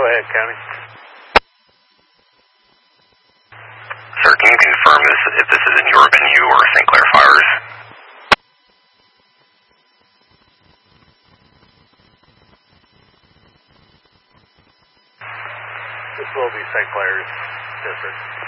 Go ahead, County. Sir, can you confirm if this is in your venue or St. Clair Fires? This will be St. Clair's district.